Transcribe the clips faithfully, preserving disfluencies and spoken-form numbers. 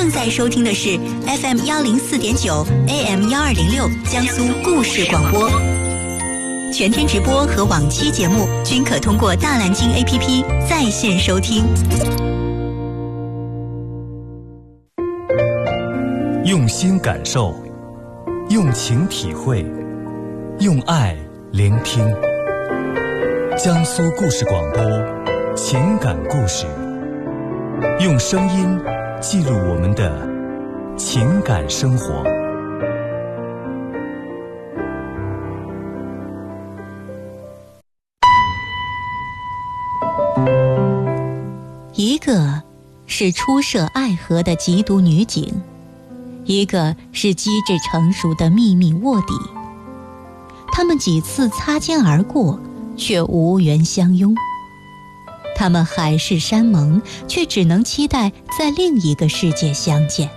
正在收听的是 F M 一零四点九 A M 一二零六江苏故事广播。全天直播和往期节目均可通过大蓝鲸 A P P 在线收听。 用心感受，用情体会，用爱聆听。江苏故事广播，情感故事，用声音记录我们的情感生活。 一个是初涉爱河的缉毒女警，一个是机智成熟的秘密卧底。他们几次擦肩而过，却无缘相拥。他们海誓山盟，却只能期待在另一个世界相见。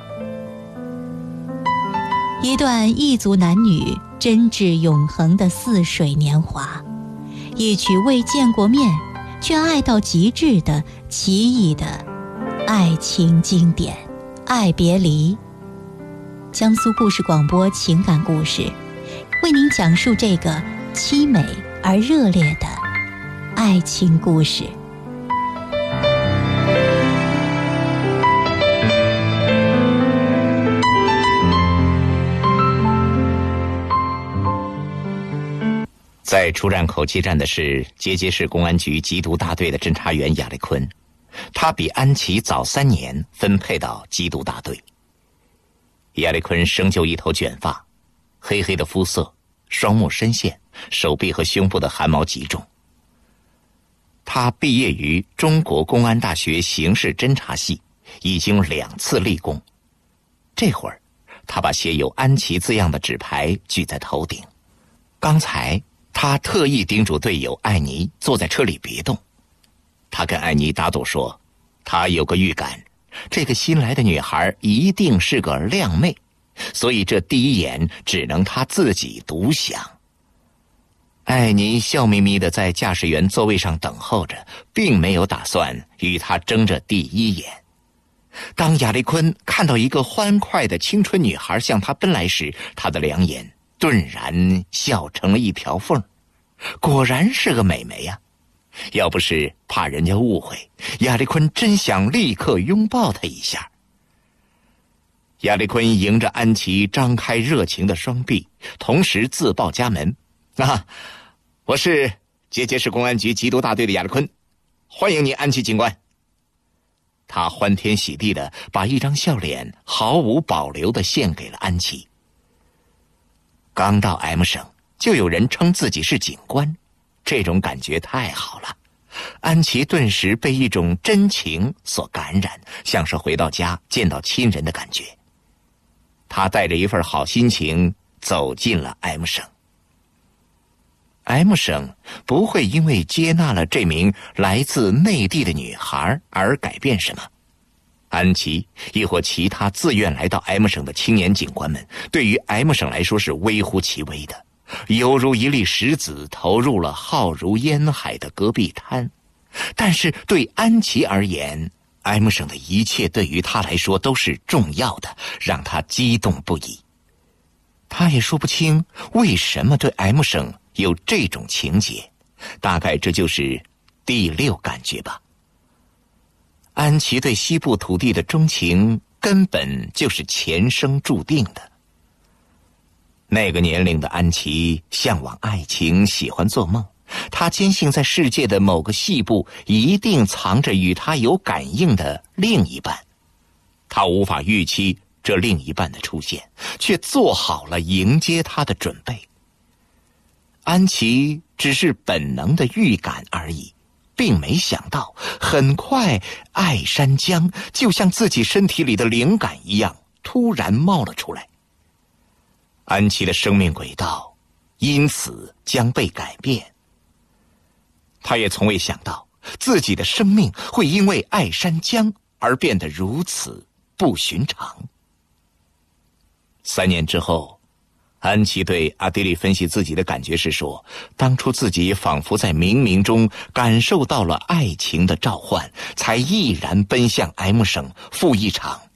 一段异族男女真挚永恒的似水年华，一曲未见过面却爱到极致的奇异的爱情经典《爱别离》。江苏故事广播情感故事，为您讲述这个凄美而热烈的爱情故事。 在出站口接站的是结节市公安局缉毒大队的侦查员亚雷坤，他比安琪早三年分配到缉毒大队。亚雷坤生就一头卷发，黑黑的肤色，双目深陷，手臂和胸部的汗毛极重。他毕业于中国公安大学刑事侦查系，已经两次立功。这会儿，他把写有安琪字样的纸牌举在头顶。刚才他特意叮嘱队友艾妮坐在车里别动。他跟艾妮打赌说，他有个预感，这个新来的女孩一定是个靓妹，所以这第一眼只能他自己独享。艾妮笑眯眯地在驾驶员座位上等候着，并没有打算与他争着第一眼。当亚雷坤看到一个欢快的青春女孩向他奔来时，他的两眼顿然笑成了一条缝。果然是个美眉呀、啊！要不是怕人家误会，亚雷坤真想立刻拥抱她一下。亚雷坤迎着安琪张开热情的双臂，同时自报家门：啊，我是结节市公安局缉毒大队的亚雷坤，欢迎你安琪警官。他欢天喜地地把一张笑脸毫无保留地献给了安琪。刚到 M 省就有人称自己是警官，这种感觉太好了。安琪顿时被一种真情所感染，像是回到家见到亲人的感觉。他带着一份好心情走进了 M 省。M 省不会因为接纳了这名来自内地的女孩而改变什么。安琪亦或其他自愿来到 M 省的青年警官们，对于 M 省来说是微乎其微的，犹如一粒石子投入了浩如烟海的戈壁滩。但是对安琪而言， M 省的一切对于他来说都是重要的，让他激动不已。他也说不清为什么对 M 省有这种情结，大概这就是第六感觉吧。安琪对西部土地的钟情根本就是前生注定的。那个年龄的安琪向往爱情，喜欢做梦，她坚信在世界的某个细部一定藏着与她有感应的另一半。她无法预期这另一半的出现，却做好了迎接他的准备。安琪只是本能的预感而已，并没想到很快爱山江就像自己身体里的灵感一样突然冒了出来。安琪的生命轨道因此将被改变。他也从未想到自己的生命会因为爱山江而变得如此不寻常。三年之后，安琪对阿迪丽分析自己的感觉是说，当初自己仿佛在冥冥中感受到了爱情的召唤，才毅然奔向 M 省赴一场